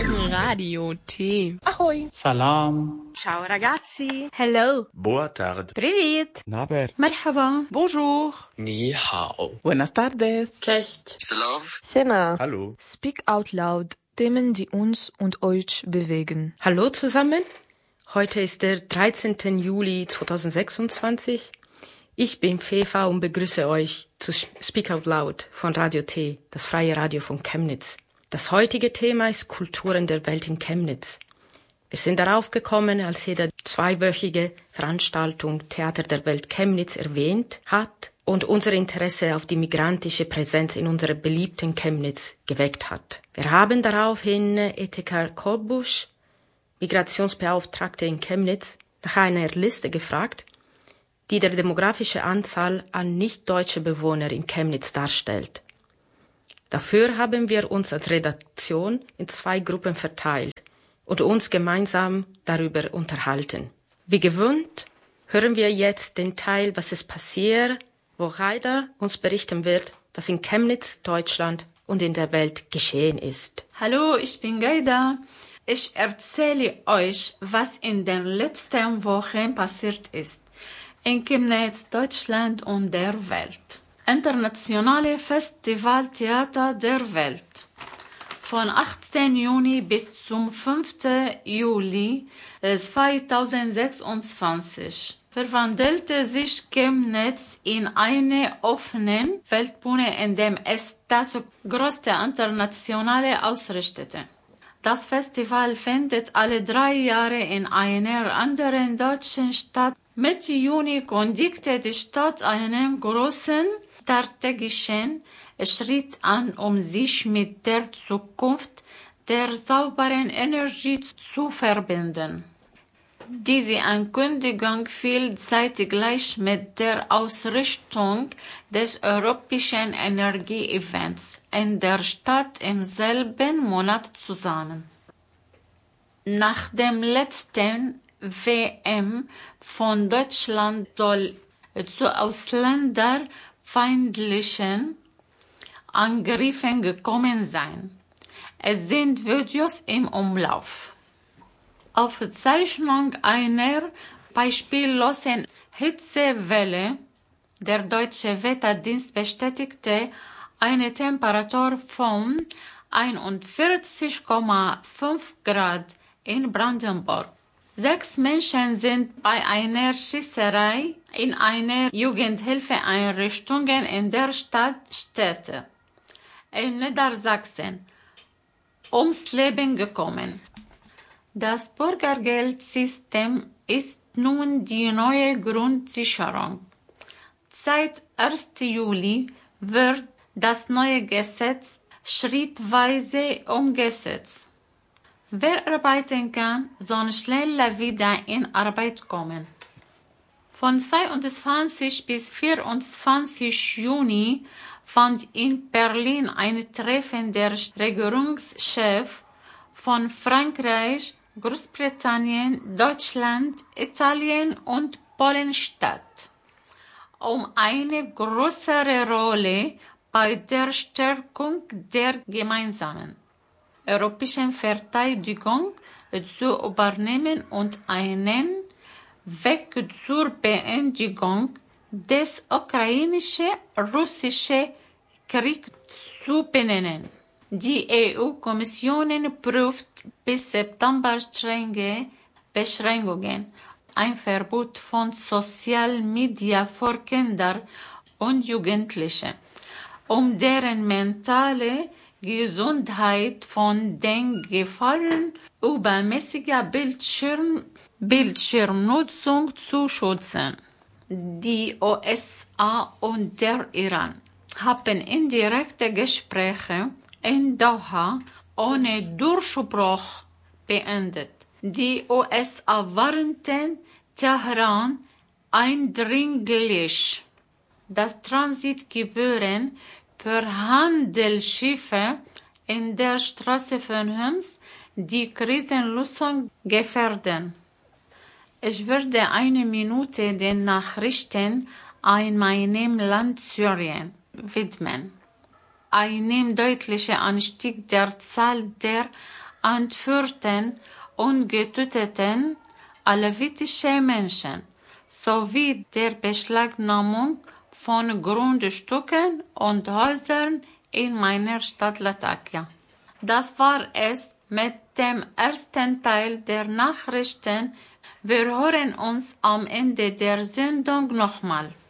Radio T. Ahoj. Salam. Ciao ragazzi. Hello. Boa tarde. Привет. Naber. مرحبا. Bonjour. Ni hao. Buenas tardes. Cześć. Sena. Hallo. Speak out loud. Themen, die uns und euch bewegen. Hallo zusammen. Heute ist der 13. Juli 2026. Ich bin Fefa und begrüße euch zu Speak Out Loud von Radio T, das freie Radio von Chemnitz. Das heutige Thema ist Kulturen der Welt in Chemnitz. Wir sind darauf gekommen, als jede zweiwöchige Veranstaltung Theater der Welt Chemnitz erwähnt hat und unser Interesse auf die migrantische Präsenz in unserer beliebten Chemnitz geweckt hat. Wir haben daraufhin Etika Kolbusch, Migrationsbeauftragte in Chemnitz, nach einer Liste gefragt, die der demografische Anzahl an nicht-deutsche Bewohner in Chemnitz darstellt. Dafür haben wir uns als Redaktion in 2 Gruppen verteilt und uns gemeinsam darüber unterhalten. Wie gewohnt hören wir jetzt den Teil, was es passiert, wo Raida uns berichten wird, was in Chemnitz, Deutschland und in der Welt geschehen ist. Hallo, ich bin Gaida. Ich erzähle euch, was in den letzten Wochen passiert ist. In Chemnitz, Deutschland und der Welt. Internationale Festivaltheater der Welt. Von 18. Juni bis zum 5. Juli 2026 verwandelte sich Chemnitz in eine offene Weltbühne, in dem es das größte internationale ausrichtete. Das Festival findet alle 3 Jahre in einer anderen deutschen Stadt. Mitte Juni kündigte die Stadt einen großen strategischen Schritt an, um sich mit der Zukunft der sauberen Energie zu verbinden. Diese Ankündigung fiel zeitgleich mit der Ausrichtung des Europäischen Energie-Events in der Stadt im selben Monat zusammen. Nach dem letzten WM von Deutschland soll zu ausländerfeindlichen Angriffen gekommen sein. Es sind Videos im Umlauf. Aufzeichnung einer beispiellosen Hitzewelle. Der Deutsche Wetterdienst bestätigte eine Temperatur von 41,5 Grad in Brandenburg. 6 Menschen sind bei einer Schießerei in einer Jugendhilfeeinrichtung in der Stadt Städte in Niedersachsen ums Leben gekommen. Das Bürgergeldsystem ist nun die neue Grundsicherung. Seit 1. Juli wird das neue Gesetz schrittweise umgesetzt. Wer arbeiten kann, soll schneller wieder in Arbeit kommen. Von 22 bis 24 Juni fand in Berlin ein Treffen der Regierungschefs von Frankreich, Großbritannien, Deutschland, Italien und Polen statt, um eine größere Rolle bei der Stärkung der gemeinsamen europäischen Verteidigung zu übernehmen und einen Weg zur Beendigung des ukrainisch-russischen Kriegs zu benennen. Die EU-Kommission prüft bis September strenge Beschränkungen, ein Verbot von Social Media für Kinder und Jugendliche, um deren mentale Gesundheit von den Gefahren übermäßiger Bildschirmnutzung zu schützen. Die USA und der Iran haben indirekte Gespräche in Doha ohne Durchbruch beendet. Die USA warnten Teheran eindringlich, dass Transitgebühren für Handelsschiffe in der Straße von Homs die Krisenlösung gefährden. Ich werde eine Minute den Nachrichten in meinem Land Syrien widmen. Einem deutlichen Anstieg der Zahl der entführten und getöteten alevitische Menschen sowie der Beschlagnahmung von Grundstücken und Häusern in meiner Stadt Latakia. Das war es mit dem ersten Teil der Nachrichten. Wir hören uns am Ende der Sendung nochmal.